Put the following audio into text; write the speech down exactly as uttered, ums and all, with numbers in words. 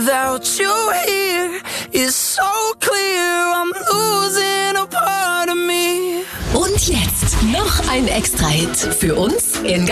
Without you here, it's so clear I'm losing a part of me. Und jetzt noch ein Extra-Hit für uns in